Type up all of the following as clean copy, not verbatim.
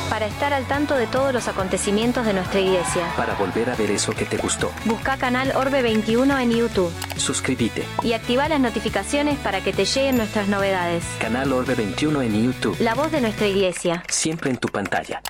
para estar al tanto de todos los acontecimientos de nuestra iglesia. Para volver a ver eso que te gustó. Busca Canal Orbe 21 en YouTube. Suscríbete. Y activa las notificaciones para que te lleguen nuestras novedades. Canal Orbe 21 en YouTube. La voz de nuestra iglesia. Siempre en tu pantalla.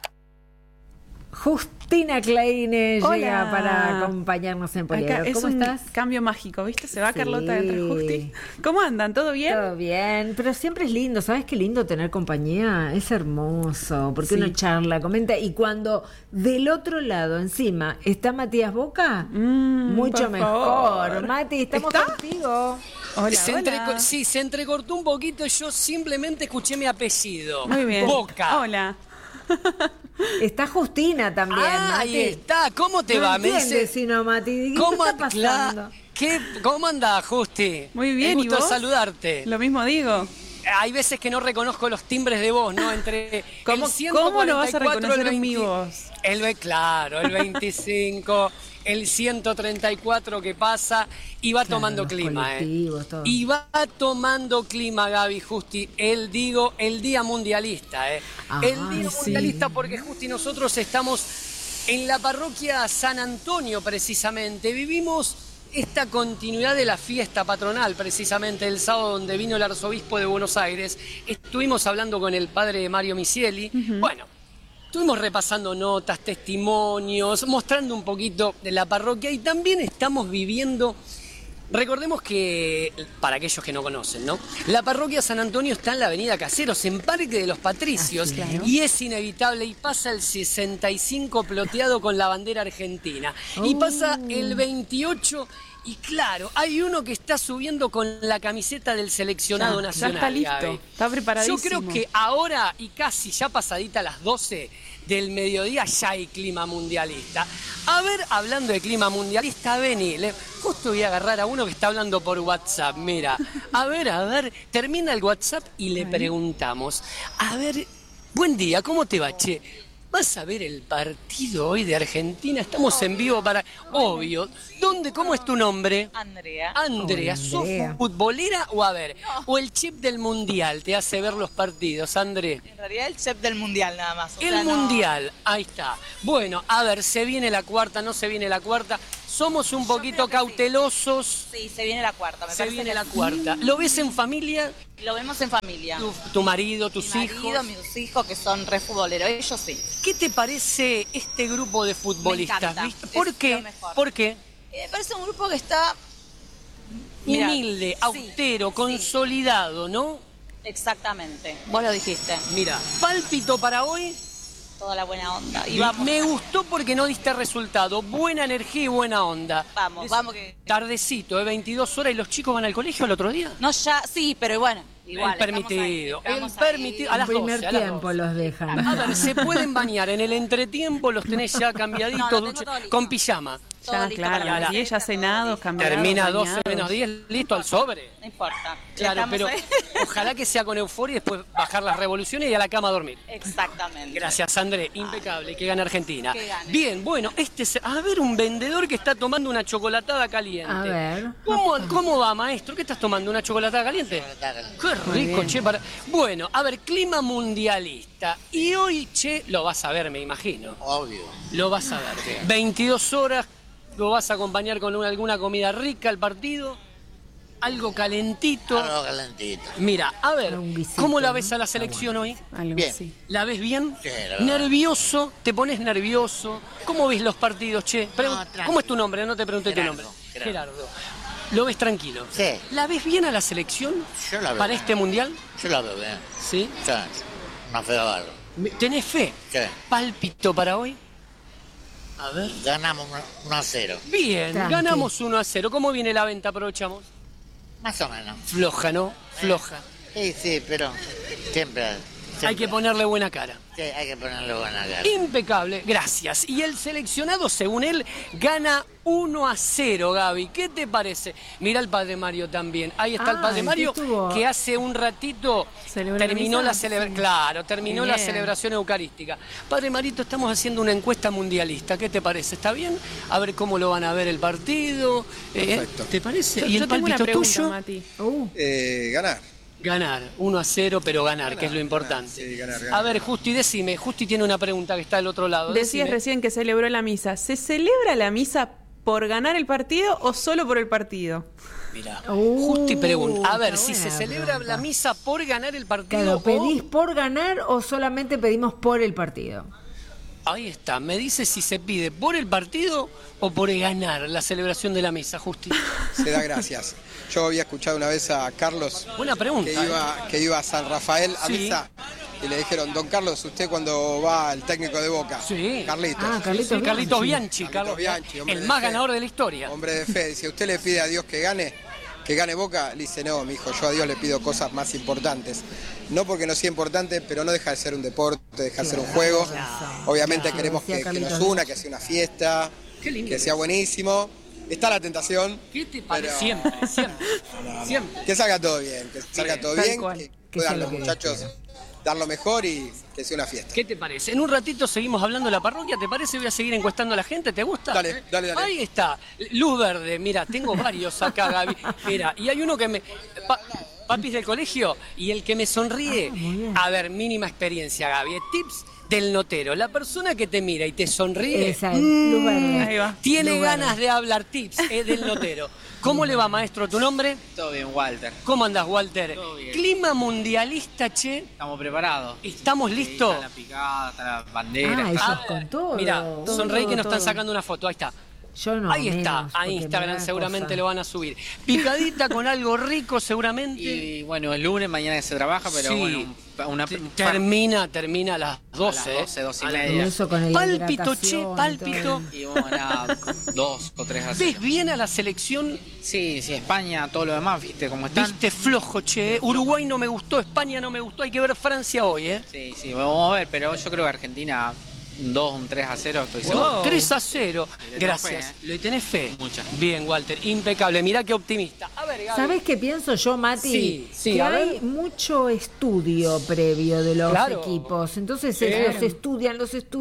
Justina Kleine llega para acompañarnos en Poliedro. ¿Cómo estás? Cambio mágico, ¿viste? Se va Sí. Carlota entre Justi. ¿Cómo andan? ¿Todo bien? Todo bien, pero siempre es lindo. ¿Sabes qué lindo tener compañía? Es hermoso, porque Sí. uno charla, comenta, y cuando del otro lado, encima, está Matías Boca, mucho por mejor. favor. Mati, estamos ¿Está? contigo. Hola, Sí, se entrecortó un poquito. Yo simplemente escuché mi apellido. Muy bien. Boca. Hola. Está Justina también, Mati. Ahí está. ¿Cómo te no va? entiendes, sino, Mati. ¿Qué está pasando? ¿Cómo andás, Justi? Muy bien, Un ¿y gusto vos? saludarte. Lo mismo digo. Hay veces que no reconozco los timbres de voz, ¿no? Entre ¿Cómo, el 144, ¿Cómo lo vas a reconocer el en 20, mi voz? Claro, el 25, el 134 que pasa y va tomando los clima, colectivos, todo. Y va tomando clima, Gaby, Justi, el Día Mundialista, El Día Mundialista porque, Justi, nosotros estamos en la parroquia San Antonio, precisamente. Vivimos esta continuidad de la fiesta patronal, precisamente el sábado donde vino el arzobispo de Buenos Aires. Estuvimos hablando con el padre Mario Misieli. Bueno, estuvimos repasando notas, testimonios, mostrando un poquito de la parroquia y también estamos viviendo. Recordemos que, para aquellos que no conocen, ¿no? La parroquia San Antonio está en la avenida Caseros, en Parque de los Patricios, claro. y es inevitable, y pasa el 65 ploteado con la bandera argentina, y pasa el 28, y claro, hay uno que está subiendo con la camiseta del seleccionado nacional. Ya está listo, Gaby. está preparadísimo. Yo creo que ahora, y casi ya pasadita las 12 del mediodía, ya hay clima mundialista. A ver, hablando de clima mundialista, vení, justo voy a agarrar a uno que está hablando por WhatsApp, mira. A ver, termina el WhatsApp y le preguntamos. A ver, buen día, ¿cómo te va, che? ¿Vas a ver el partido hoy de Argentina? Estamos en vivo para... Obvio. ¿Dónde? ¿Cómo es tu nombre? Andrea. Andrea, ¿sos Andrea. futbolera o a ver? ¿O el chip del mundial te hace ver los partidos, André? En realidad el chef del mundial nada más. o El sea, no- mundial, ahí está. Bueno, a ver, ¿se viene la cuarta, no se viene la cuarta? Somos un poquito creo que sí. cautelosos. Sí, se viene la cuarta. Me Se parece viene que la sí. cuarta. ¿Lo ves en familia? Lo vemos en familia. Tu marido, tus Mi hijos. marido, mis hijos que son re futboleros, ellos sí. ¿Qué te parece este grupo de futbolistas? encanta. ¿Viste? Es ¿Por lo qué? mejor. ¿Por qué? Me parece un grupo que está... Mirá, Humilde, sí, austero, sí. consolidado, ¿no? Exactamente. Vos lo dijiste. Mira, pálpito para hoy. Toda la buena onda. Y vamos. Me gustó porque no diste resultado. Buena energía y buena onda. Vamos que... Tardecito, 22 horas y los chicos van al colegio al otro día. No, ya, sí, pero bueno. Igual, El permitido, estamos el permitido. A En las 12, primer a las tiempo 12. los dejan. A ver, se pueden bañar en el entretiempo, los tenés ya cambiaditos, No, lo tengo ducha- todo listo. con pijama. Todo Ya, listo claro, para a las la 10 ya fiesta, cenados, todo listo. cambiados, Termina 12 bañados. menos 10, listo al sobre. No importa. Claro, Estamos pero ahí. ojalá que sea con euforia y después bajar las revoluciones y a la cama a dormir. Exactamente. Gracias, André. Impecable. Que gane Argentina. Que gane. Bien, bueno, a ver, un vendedor que está tomando una chocolatada caliente. A ver. ¿Cómo va, maestro? ¿Qué estás tomando? ¿Una chocolatada caliente? Qué rico, che. Bueno, a ver, clima mundialista. Y hoy, che, lo vas a ver, me imagino. Obvio. Lo vas a ver. 22 horas, lo vas a acompañar con alguna comida rica al partido. Algo calentito. Algo calentito. Mira, a ver, Un guisito, ¿cómo la ¿no? ves a la selección hoy? Algo Bien. así. ¿La ves bien? Sí, la verdad. ¿Nervioso? ¿Te pones nervioso? ¿Cómo ves los partidos, che? tranquilo. ¿Cómo es tu nombre? No te pregunté tu Gerardo, nombre. Gerardo. ¿Lo ves tranquilo? Sí. ¿La ves bien a la selección? Yo la veo ¿Para bien. este mundial? Yo la veo bien. ¿Sí? Sí. No feo algo. ¿Tenés fe? Sí. ¿Pálpito para hoy? A ver. Ganamos 1-0. Bien, Tranqui. ganamos 1-0. ¿Cómo viene la venta? Aprovechamos. Más o menos. Floja, ¿no? Floja. Sí, pero siempre. Hay que ponerle buena cara. Sí, hay que ponerle buena cara. Impecable, gracias. Y el seleccionado, según él, gana 1-0, Gaby. ¿Qué te parece? Mira el padre Mario también. Ahí está el padre ¿qué Mario, estuvo? que hace un ratito ¿Celebró terminó la la misa? celebración. Claro, terminó la Bien. celebración eucarística. Padre Marito, estamos haciendo una encuesta mundialista. ¿Qué te parece? ¿Está bien? A ver cómo lo van a ver el partido. Perfecto. ¿Te parece? Yo, ¿Y el yo tengo una pálpito pregunta, tuyo? Mati. Ganar. Ganar, 1-0, pero ganar, que es lo importante. Sí, ganar. A ver, Justi, decime, Justi tiene una pregunta que está del otro lado. Decías Decime. recién que celebró la misa. ¿Se celebra la misa por ganar el partido o solo por el partido? Mirá, Justi pregunta, a ver, está si se buena celebra pregunta. la misa por ganar el partido Claro, o... ¿pedís por ganar o solamente pedimos por el partido? Ahí está, me dice si se pide por el partido o por ganar la celebración de la misa, Justi. Se da gracias. Yo había escuchado una vez a Carlos Buena pregunta. que iba a San Rafael a Sí. misa y le dijeron, don Carlos, ¿usted cuando va al técnico de Boca? Sí. Carlitos. Ah, Carlitos Sí, Carlitos Bianchi. Bianchi, Carlitos Bianchi, hombre el de más fe. ganador de la historia. Hombre de fe, si usted le pide a Dios que gane Boca, le dice, no, mijo, yo a Dios le pido cosas más importantes. No porque no sea importante, pero no deja de ser un deporte, deja de ser un juego. Obviamente Claro, queremos decía que Carlitos nos una, Bianchi. que sea una fiesta, Qué lindo. que sea buenísimo. Está la tentación, ¿Qué te parece? pero Siempre. que salga todo bien, que salga todo tal bien, cual. que Que sea puedan lo los que muchachos dar lo mejor y que sea una fiesta. ¿Qué te parece? En un ratito seguimos hablando de la parroquia, ¿te parece? Voy a seguir encuestando a la gente, ¿te gusta? Dale, dale. Ahí está, luz verde, mira, tengo varios acá, Gaby. Mira, y hay uno que me... papis del colegio, y el que me sonríe, muy bien. a ver, mínima experiencia, Gaby, tips del notero. La persona que te mira y te sonríe, Esa es, luz verde. Ahí va. tiene Luz verde. ganas de hablar tips, del notero. ¿Cómo le va, maestro, tu nombre? Todo bien, Walter. ¿Cómo andas, Walter? Todo bien. Clima mundialista, che. Estamos preparados. ¿Estamos listos? Está la picada, está la bandera. Ah, está- ellos con todo. Mira, todo, sonreí que nos todo. están sacando una foto. Ahí está. Yo no. Ahí está, menos, a porque me Instagram da seguramente cosa. lo van a subir. Picadita con algo rico seguramente. Y bueno, el lunes, mañana se trabaja, pero Sí. bueno, una Termina a las 12. A las 12, 12 y A las media. Eso con el Pálpito, che, hidratación y pálpito. todo. y vamos a ganar 2 o 3 a 0. ¿Ves bien a la selección? Sí, España, todo lo demás, ¿viste cómo están? Viste flojo, che. Uruguay no me gustó, España no me gustó. Hay que ver Francia hoy, ¿eh? Sí, vamos a ver, pero yo creo que Argentina, un 2, un 3 a 0, estoy seguro. Wow. 3-0. Le tengo Gracias. fe, ¿Le tenés fe? Mucha. Bien, Walter. Impecable. Mirá qué optimista. A ver, Gaby. ¿Sabés qué pienso yo, Mati? Sí, que a ver. hay mucho estudio previo de los Claro. equipos. Entonces Bien. los estudian,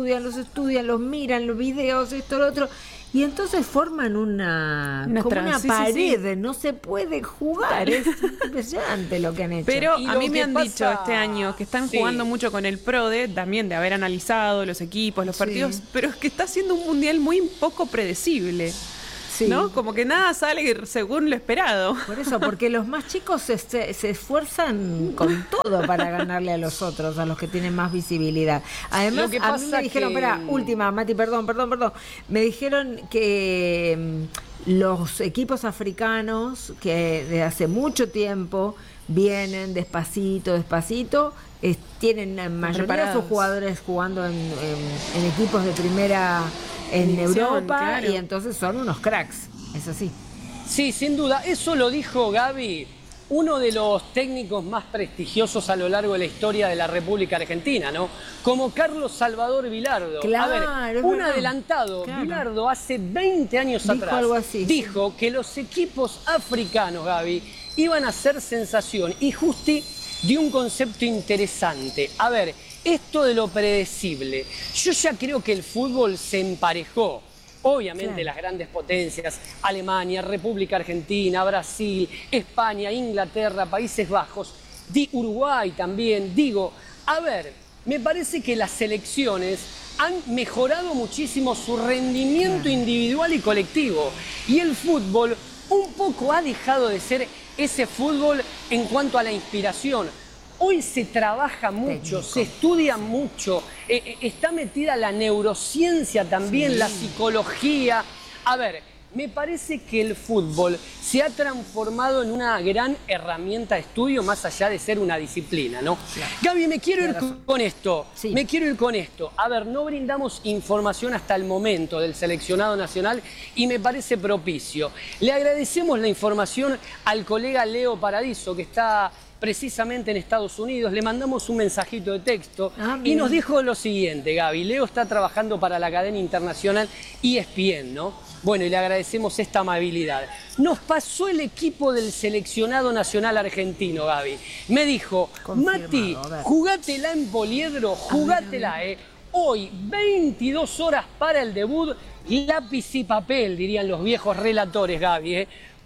los miran, los videos, esto, lo otro. Y entonces forman una Sí, sí, pared. No se puede jugar. Es impresionante lo que han hecho. Pero Y a lo mí me que han pasa- dicho este año que están Sí. jugando mucho con el PRODE, también de haber analizado los equipos, los Sí. partidos, pero es que está siendo un mundial muy poco predecible, Sí. ¿no? Como que nada sale según lo esperado. Por eso, porque los más chicos se esfuerzan con todo para ganarle a los otros, a los que tienen más visibilidad. Además, Lo que a mí pasa me dijeron, que- espera, última, Mati, perdón. Me dijeron que los equipos africanos, que de hace mucho tiempo vienen despacito, tienen en mayoría Preparados. sus jugadores jugando en equipos de primera en División, Europa, claro. y entonces son unos cracks, es así. Sí, sin duda. Eso lo dijo Gaby, uno de los técnicos más prestigiosos a lo largo de la historia de la República Argentina, ¿no? Como Carlos Salvador Vilardo. Claro, A ver, es un verdad. adelantado, Claro. Vilardo, hace 20 años Dijo atrás, algo así, dijo que los equipos africanos, Gaby, iban a ser sensación. Y Justi dio un concepto interesante. A ver, esto de lo predecible. Yo ya creo que el fútbol se emparejó. Obviamente Claro. las grandes potencias, Alemania, República Argentina, Brasil, España, Inglaterra, Países Bajos, Uruguay también. Digo, a ver, me parece que las selecciones han mejorado muchísimo su rendimiento individual y colectivo. Y el fútbol un poco ha dejado de ser ese fútbol en cuanto a la inspiración. Hoy se trabaja mucho, Técnico. se estudia mucho, está metida la neurociencia también, la psicología. A ver, me parece que el fútbol se ha transformado en una gran herramienta de estudio más allá de ser una disciplina, ¿no? Gaby, me quiero ir con esto, Sí. me quiero ir con esto. A ver, no brindamos información hasta el momento del seleccionado nacional y me parece propicio. Le agradecemos la información al colega Leo Paradiso, que está precisamente en Estados Unidos. Le mandamos un mensajito de texto y mira. nos dijo lo siguiente, Gaby. Leo está trabajando para la cadena internacional ESPN, ¿no? Bueno, y le agradecemos esta amabilidad. Nos pasó el equipo del seleccionado nacional argentino, Gaby. Me dijo, Confirmado, Mati, a ver. jugátela en Poliedro, jugátela, Hoy, 22 horas para el debut, lápiz y papel, dirían los viejos relatores, Gaby,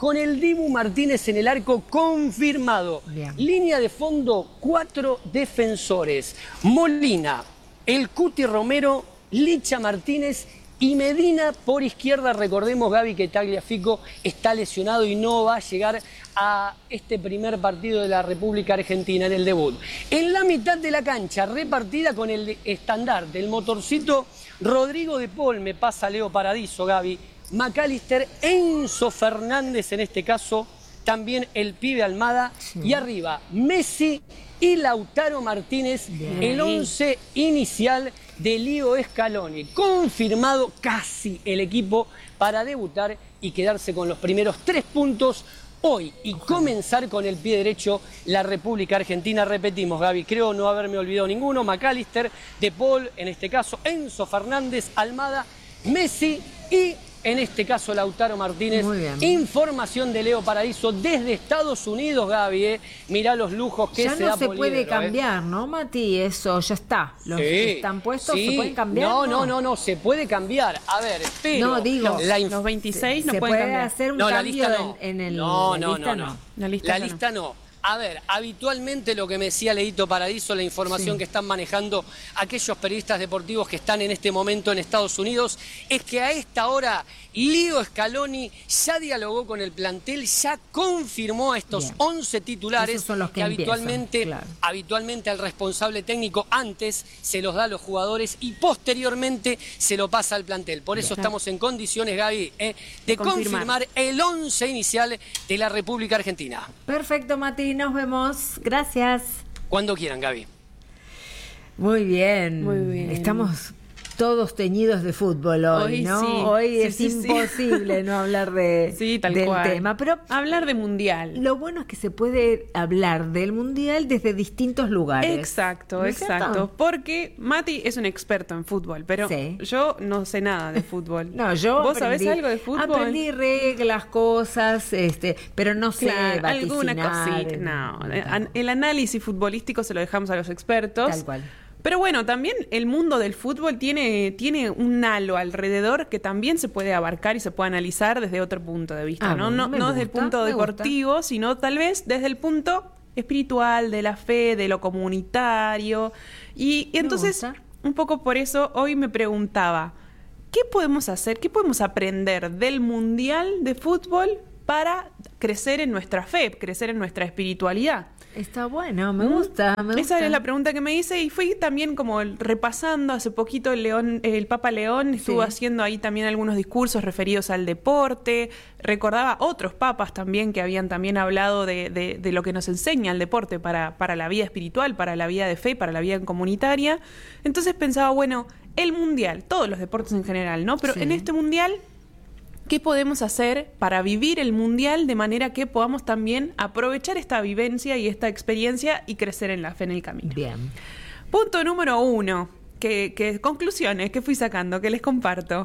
con el Dibu Martínez en el arco confirmado. Bien. Línea de fondo, 4 defensores. Molina, el Cuti Romero, Licha Martínez y Medina por izquierda. Recordemos, Gaby, que Tagliafico está lesionado y no va a llegar a este primer partido de la República Argentina en el debut. En la mitad de la cancha, repartida con el estandarte, el motorcito, Rodrigo de Paul, me pasa Leo Paradiso, Gaby, McAllister, Enzo Fernández en este caso, también el pibe Almada, y arriba Messi y Lautaro Martínez, el 11 inicial de Leo Scaloni. Confirmado casi el equipo para debutar y quedarse con los primeros 3 puntos hoy y comenzar con el pie derecho la República Argentina. Repetimos, Gaby, creo no haberme olvidado ninguno. McAllister, De Paul, en este caso Enzo Fernández, Almada, Messi y en este caso Lautaro Martínez. Muy bien. Información de Leo Paradiso desde Estados Unidos, Gaby. Mirá los lujos que ya se no da se Poliedro, puede cambiar, ¿no, Mati? Eso ya está. Los que están puestos sí. se pueden cambiar. No, se puede cambiar. A ver, pero No, digo, los 26 no se pueden puede cambiar. hacer un No, la cambio lista no. en el No. La lista no. A ver, habitualmente lo que me decía Leito Paradiso, la información que están manejando aquellos periodistas deportivos que están en este momento en Estados Unidos, es que a esta hora Leo Scaloni ya dialogó con el plantel, ya confirmó a estos 11 titulares. Esos son los que habitualmente al responsable técnico antes se los da a los jugadores y posteriormente se lo pasa al plantel. Por eso estamos en condiciones, Gaby, de confirmar el 11 inicial de la República Argentina. Perfecto, Mati, nos vemos. Gracias. Cuando quieran, Gaby. Muy bien. Muy bien. Estamos todos teñidos de fútbol hoy, ¿no? Sí. Hoy Sí, es sí, imposible no hablar del cual. tema. Pero hablar de mundial. Lo bueno es que se puede hablar del mundial desde distintos lugares. Exacto, ¿No es exacto. cierto? Porque Mati es un experto en fútbol, pero yo no sé nada de fútbol. No, yo ¿Vos sabés algo de fútbol? Aprendí reglas, cosas, pero no sé alguna vaticinar. cosita. No, el análisis futbolístico se lo dejamos a los expertos. Tal cual. Pero bueno, también el mundo del fútbol tiene un halo alrededor que también se puede abarcar y se puede analizar desde otro punto de vista, ¿no? No desde el punto deportivo, sino tal vez desde el punto espiritual, de la fe, de lo comunitario. Y entonces, un poco por eso, hoy me preguntaba, ¿qué podemos hacer, qué podemos aprender del Mundial de Fútbol para crecer en nuestra fe, crecer en nuestra espiritualidad? Está bueno, me gusta. Esa es la pregunta que me hice y fui también como repasando. Hace poquito el Papa León estuvo haciendo ahí también algunos discursos referidos al deporte. Recordaba otros papas también que habían también hablado de lo que nos enseña el deporte para la vida espiritual, para la vida de fe, para la vida comunitaria. Entonces pensaba, bueno, el mundial, todos los deportes en general, ¿no? Pero en este mundial, ¿qué podemos hacer para vivir el mundial de manera que podamos también aprovechar esta vivencia y esta experiencia y crecer en la fe en el camino? Bien. Punto número 1, que conclusiones que fui sacando, que les comparto.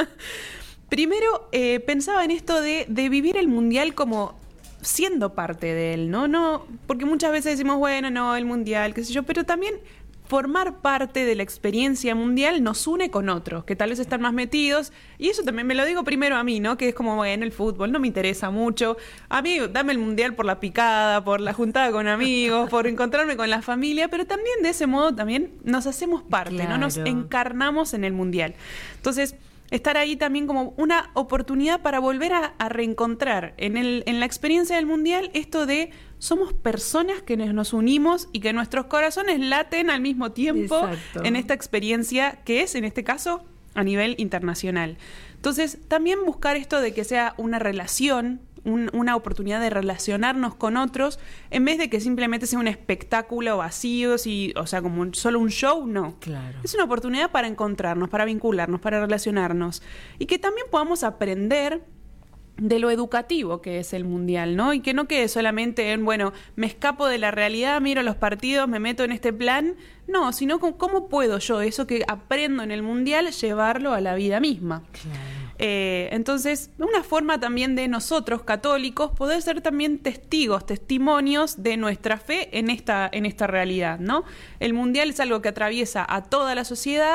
Primero, pensaba en esto de vivir el mundial como siendo parte de él, ¿no? Porque muchas veces decimos, bueno, no, el mundial, qué sé yo, pero también formar parte de la experiencia mundial nos une con otros, que tal vez están más metidos, y eso también me lo digo primero a mí, ¿no? Que es como, bueno, el fútbol no me interesa mucho, a mí dame el mundial por la picada, por la juntada con amigos, por encontrarme con la familia, pero también de ese modo también nos hacemos parte, ¿no? Nos encarnamos en el mundial. Entonces, estar ahí también como una oportunidad para volver a reencontrar en la experiencia del mundial esto de somos personas que nos unimos y que nuestros corazones laten al mismo tiempo en esta experiencia que es, en este caso, a nivel internacional. Entonces, también buscar esto de que sea una relación, una oportunidad de relacionarnos con otros, en vez de que simplemente sea un espectáculo vacío, o sea, como solo un show, no. Claro. Es una oportunidad para encontrarnos, para vincularnos, para relacionarnos. Y que también podamos aprender de lo educativo que es el mundial, ¿no? Y que no quede solamente en, bueno, me escapo de la realidad, miro los partidos, me meto en este plan. No, sino cómo puedo yo eso que aprendo en el mundial llevarlo a la vida misma. Claro. Entonces, una forma también de nosotros, católicos, poder ser también testimonios de nuestra fe en esta realidad, ¿no? El mundial es algo que atraviesa a toda la sociedad.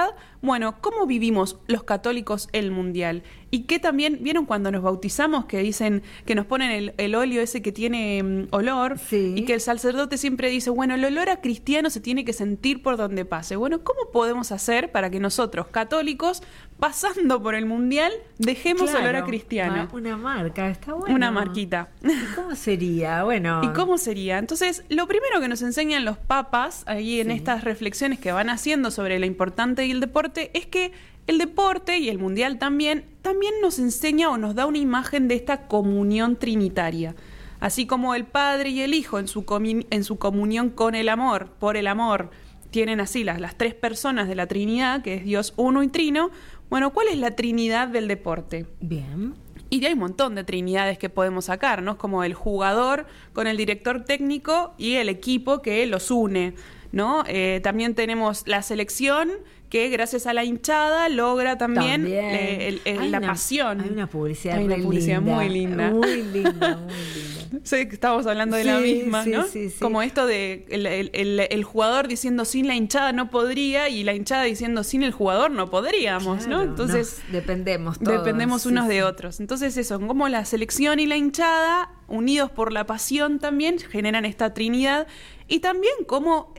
bueno, ¿cómo vivimos los católicos el Mundial? Y que también, ¿vieron cuando nos bautizamos que dicen, que nos ponen el óleo ese que tiene olor? Sí. Y que el sacerdote siempre dice, bueno, el olor a cristiano se tiene que sentir por donde pase. Bueno, ¿cómo podemos hacer para que nosotros, católicos, pasando por el Mundial, dejemos olor a cristiano? Una marca, está bueno. Una marquita. ¿Y cómo sería? Bueno. ¿Y cómo sería? Entonces, lo primero que nos enseñan los papas ahí en estas reflexiones que van haciendo sobre lo importante del deporte es que el deporte y el Mundial también nos enseña o nos da una imagen de esta comunión trinitaria. Así como el Padre y el Hijo en su comunión con el amor, por el amor, tienen así las tres personas de la Trinidad, que es Dios uno y trino. Bueno, ¿cuál es la Trinidad del deporte? Bien. Y hay un montón de trinidades que podemos sacar, ¿no? Como el jugador con el director técnico y el equipo que los une, ¿no? También tenemos la selección que gracias a la hinchada logra también la pasión. Hay una publicidad, muy linda. Muy linda. Sé que estábamos hablando de la misma, ¿no? Sí. Como esto de el jugador diciendo sin la hinchada no podría y la hinchada diciendo sin el jugador no podríamos, claro, ¿no? Entonces dependemos todos. Dependemos unos de otros. Entonces eso, como la selección y la hinchada, unidos por la pasión también, generan esta trinidad. Y también como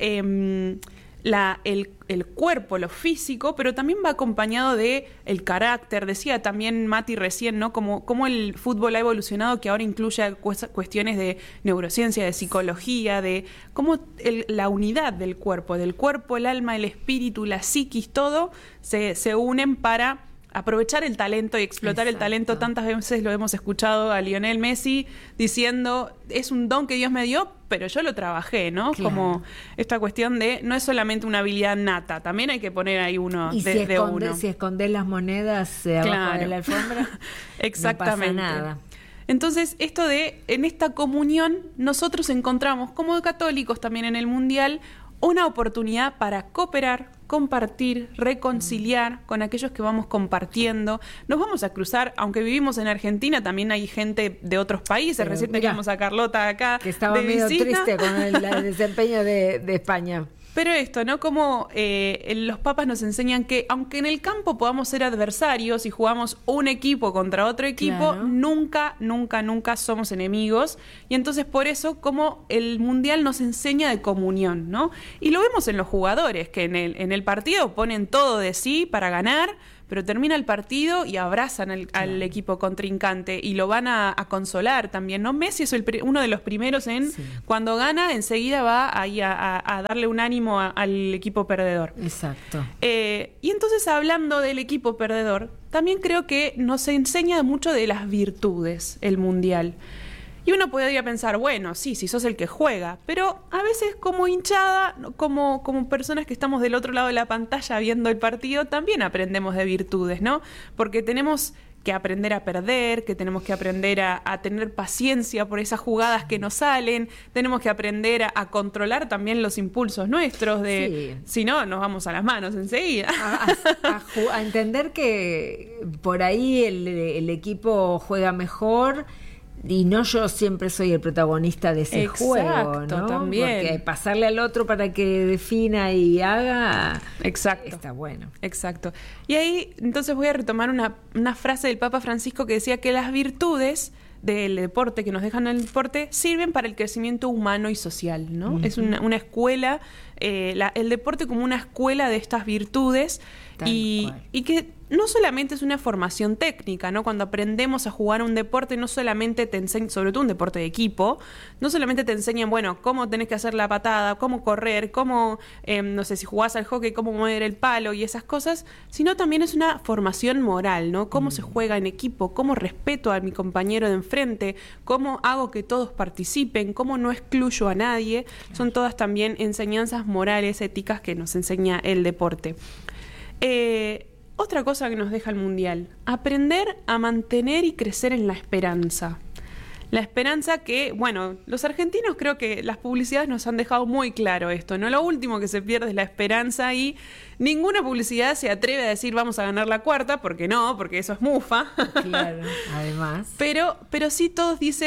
el cuerpo, lo físico, pero también va acompañado de el carácter. Decía también Mati recién, ¿no? Como el fútbol ha evolucionado, que ahora incluye cuestiones de neurociencia, de psicología, de cómo la unidad del cuerpo, el alma, el espíritu, la psiquis, todo se unen para aprovechar el talento y explotar el talento. Tantas veces lo hemos escuchado a Lionel Messi diciendo, es un don que Dios me dio, pero yo lo trabajé, ¿no? Claro. Como esta cuestión de, no es solamente una habilidad nata, también hay que poner ahí uno de uno. Si escondes las monedas abajo de la alfombra, exactamente. No pasa nada. Entonces, esto de, en esta comunión, nosotros encontramos como católicos también en el Mundial una oportunidad para cooperar, compartir, reconciliar con aquellos que vamos compartiendo. Nos vamos a cruzar, aunque vivimos en Argentina, también hay gente de otros países. Pero recién teníamos a Carlota acá que estaba de medio visita. triste con el desempeño de España. Pero esto, ¿no? Como los papas nos enseñan que aunque en el campo podamos ser adversarios y jugamos un equipo contra otro equipo, claro, nunca somos enemigos. Y entonces por eso como el Mundial nos enseña de comunión, ¿no? Y lo vemos en los jugadores, que en el partido ponen todo de sí para ganar, pero termina el partido y abrazan al equipo contrincante y lo van a consolar también, ¿no? Messi es uno de los primeros cuando gana, enseguida va ahí a darle un ánimo al equipo perdedor. Exacto. Y entonces, hablando del equipo perdedor, también creo que nos enseña mucho de las virtudes el Mundial. Y uno podría pensar, bueno, sí, si sos el que juega, pero a veces como hinchada, como personas que estamos del otro lado de la pantalla viendo el partido, también aprendemos de virtudes, ¿no? Porque tenemos que aprender a perder, que tenemos que aprender a tener paciencia por esas jugadas que nos salen, tenemos que aprender a controlar también los impulsos nuestros, si no, nos vamos a las manos enseguida. A entender que por ahí el equipo juega mejor. Y no yo siempre soy el protagonista de ese juego, ¿no? También. Porque pasarle al otro para que defina y haga, exacto, está bueno. Exacto. Y ahí entonces voy a retomar una frase del Papa Francisco que decía que las virtudes del deporte, que nos dejan el deporte, sirven para el crecimiento humano y social, ¿no? Uh-huh. Es una escuela, el deporte como una escuela de estas virtudes y que no solamente es una formación técnica, ¿no? Cuando aprendemos a jugar un deporte, no solamente te enseñan, sobre todo un deporte de equipo, no solamente te enseñan, bueno, cómo tenés que hacer la patada, cómo correr, cómo, no sé, si jugás al hockey, cómo mover el palo y esas cosas, sino también es una formación moral, ¿no? Cómo se juega en equipo, cómo respeto a mi compañero de enfrente, cómo hago que todos participen, cómo no excluyo a nadie. Son todas también enseñanzas morales, éticas que nos enseña el deporte. Otra cosa que nos deja el Mundial, aprender a mantener y crecer en la esperanza. La esperanza que, bueno, los argentinos creo que las publicidades nos han dejado muy claro esto, ¿no? Lo último que se pierde es la esperanza y ninguna publicidad se atreve a decir vamos a ganar la cuarta, porque no, porque eso es mufa. Claro, además. Pero sí todos dicen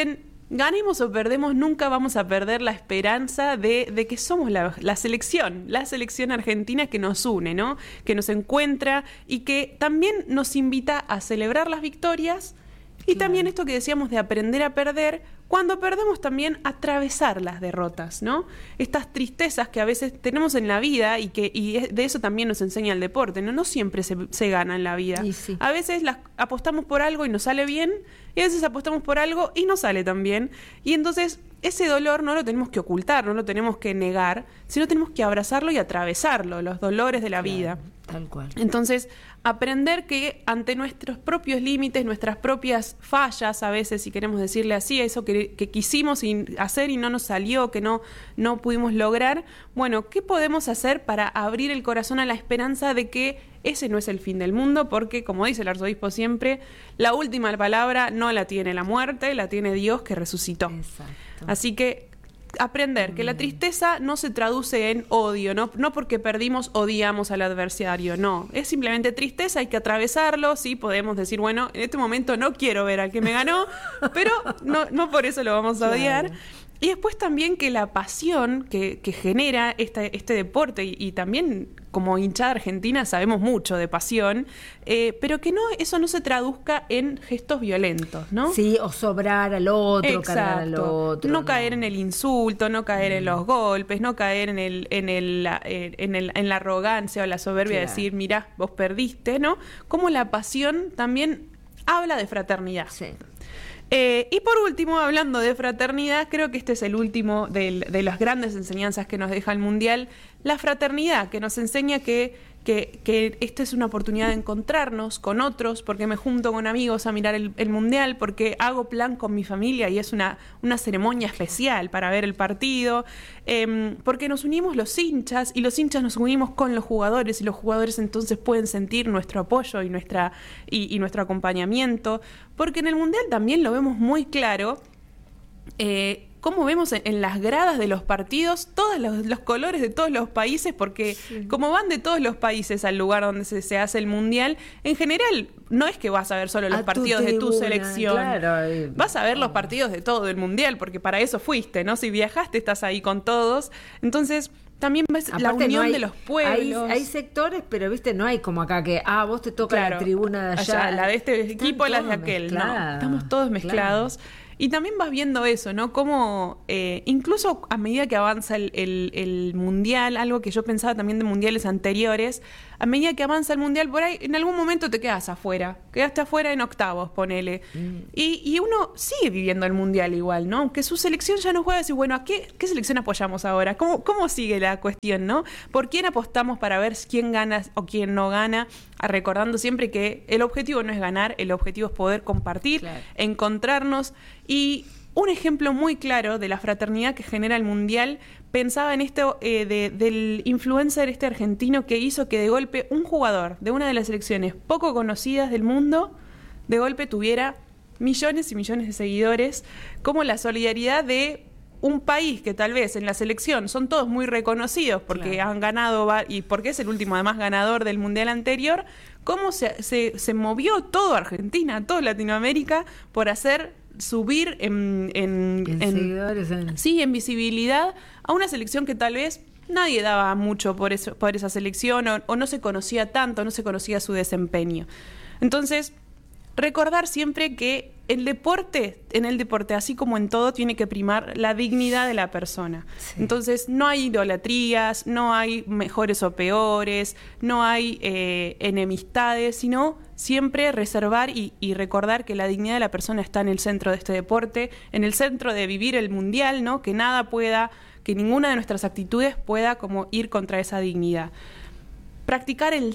ganemos o perdemos, nunca vamos a perder la esperanza de que somos la selección argentina que nos une, ¿no? Que nos encuentra y que también nos invita a celebrar las victorias y también esto que decíamos de aprender a perder, cuando perdemos también atravesar las derrotas, ¿no? Estas tristezas que a veces tenemos en la vida y de eso también nos enseña el deporte, ¿no? No siempre se gana en la vida. Sí. A veces apostamos por algo y nos sale bien, y a veces apostamos por algo y no sale tan bien. Y entonces ese dolor no lo tenemos que ocultar, no lo tenemos que negar, sino tenemos que abrazarlo y atravesarlo, los dolores de la vida. Tal cual. Entonces, aprender que ante nuestros propios límites, nuestras propias fallas, a veces, si queremos decirle así, a eso que quisimos hacer y no nos salió, que no pudimos lograr, bueno, ¿qué podemos hacer para abrir el corazón a la esperanza de que ese no es el fin del mundo? Porque, como dice el arzobispo siempre, la última palabra no la tiene la muerte, la tiene Dios que resucitó. Exacto. Así que aprender que la tristeza no se traduce en odio, no porque perdimos odiamos al adversario, no, es simplemente tristeza, hay que atravesarlo, sí, podemos decir, bueno, en este momento no quiero ver al que me ganó, pero no por eso lo vamos a odiar. Y después también que la pasión que genera este deporte y también como hinchada argentina sabemos mucho de pasión, pero que eso no se traduzca en gestos violentos, ¿no? Sí, o sobrar al otro, cargar al otro. No caer en el insulto, no caer en los golpes, no caer en la arrogancia o la soberbia de decir, mirá, vos perdiste, ¿no? Como la pasión también habla de fraternidad. Sí. Y por último, hablando de fraternidad, creo que este es el último de las grandes enseñanzas que nos deja el Mundial, la fraternidad, que nos enseña que esta es una oportunidad de encontrarnos con otros, porque me junto con amigos a mirar el Mundial, porque hago plan con mi familia y es una ceremonia especial para ver el partido, porque nos unimos los hinchas y los hinchas nos unimos con los jugadores y los jugadores entonces pueden sentir nuestro apoyo y nuestro acompañamiento, porque en el Mundial también lo vemos muy claro, cómo vemos en las gradas de los partidos todos los colores de todos los países, porque como van de todos los países al lugar donde se hace el Mundial, en general no es que vas a ver solo los partidos de tu selección, claro, vas a ver los partidos de todo el Mundial, porque para eso fuiste, ¿no? Si viajaste estás ahí con todos, entonces también ves la unión de los pueblos. Hay sectores, pero viste, no hay como acá que, vos te toca la tribuna de allá. La de este equipo, la de aquel, ¿no? Estamos todos mezclados. Y también vas viendo eso, ¿no? Cómo incluso a medida que avanza el Mundial, algo que yo pensaba también de mundiales anteriores, a medida que avanza el Mundial, por ahí en algún momento te quedas afuera. Quedaste afuera en octavos, ponele. Y uno sigue viviendo el Mundial igual, ¿no? Aunque su selección ya no juega, decir, bueno, ¿a qué selección apoyamos ahora? ¿Cómo sigue la cuestión, no? ¿Por quién apostamos para ver quién gana o quién no gana? Recordando siempre que el objetivo no es ganar, el objetivo es poder compartir, encontrarnos. Y un ejemplo muy claro de la fraternidad que genera el Mundial, pensaba en esto del influencer argentino que hizo que de golpe un jugador de una de las selecciones poco conocidas del mundo, de golpe tuviera millones y millones de seguidores, como la solidaridad de un país que tal vez en la selección son todos muy reconocidos porque han ganado y porque es el último además ganador del Mundial anterior, cómo se movió todo Argentina, todo Latinoamérica por subir en seguidores, en visibilidad a una selección que tal vez nadie daba mucho por esa selección o no se conocía tanto, no se conocía su desempeño. Entonces, recordar siempre que en el deporte, así como en todo, tiene que primar la dignidad de la persona. Sí. Entonces, no hay idolatrías, no hay mejores o peores, no hay enemistades, sino siempre reservar y recordar que la dignidad de la persona está en el centro de este deporte, en el centro de vivir el Mundial, ¿no? Que ninguna de nuestras actitudes pueda como ir contra esa dignidad. Practicar el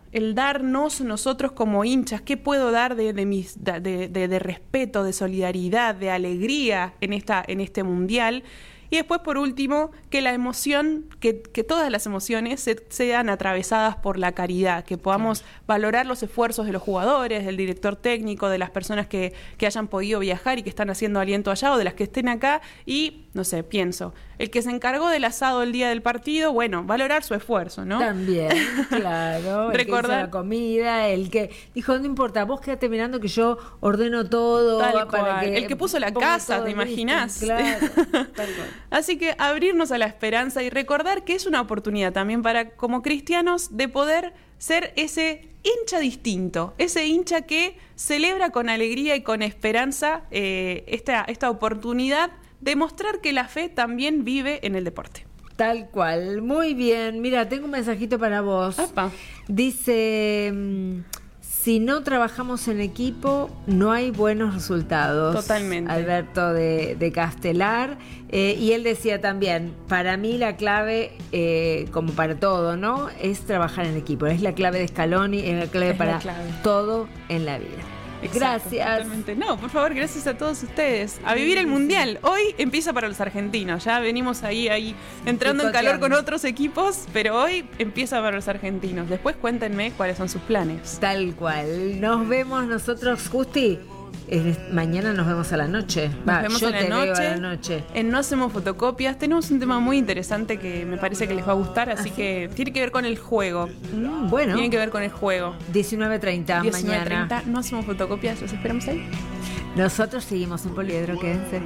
darnos nosotros como hinchas, ¿qué puedo dar de respeto, de solidaridad, de alegría en este Mundial? Y después, por último, que la emoción, que todas las emociones sean atravesadas por la caridad, que podamos valorar los esfuerzos de los jugadores, del director técnico, de las personas que hayan podido viajar y que están haciendo aliento allá, o de las que estén acá, y, no sé, pienso, el que se encargó del asado el día del partido, bueno, valorar su esfuerzo, ¿no? También, claro. El Recordar que hizo la comida, el que dijo, no importa, vos quédate mirando que yo ordeno todo. Tal para cual. que El que puso la ponga casa, todo ¿te imaginás? listo. Claro, tal cual. Así que abrirnos a la esperanza y recordar que es una oportunidad también para, como cristianos, de poder ser ese hincha distinto, ese hincha que celebra con alegría y con esperanza esta oportunidad de mostrar que la fe también vive en el deporte. Tal cual, muy bien. Mira, tengo un mensajito para vos. Epa. Dice, si no trabajamos en equipo, no hay buenos resultados. Totalmente. Alberto de Castelar. Y él decía también, para mí la clave, como para todo, ¿no? Es trabajar en equipo. Es la clave de Scaloni, es la clave para todo en la vida. Exacto, gracias. Totalmente. No, por favor, gracias a todos ustedes. A vivir el Mundial. Hoy empieza para los argentinos. Ya venimos ahí entrando en calor con otros equipos, pero hoy empieza para los argentinos. Después cuéntenme cuáles son sus planes. Tal cual. Nos vemos nosotros, Justi. Mañana nos vemos a la noche. Nos vemos yo a la te noche. veo a la noche. En No Hacemos Fotocopias. Tenemos un tema muy interesante que me parece que les va a gustar, así que tiene que ver con el juego. Bueno. Tiene que ver con el juego. 19:30 mañana. 19:30. No Hacemos Fotocopias. Los esperamos ahí. Nosotros seguimos en Poliedro, quédense.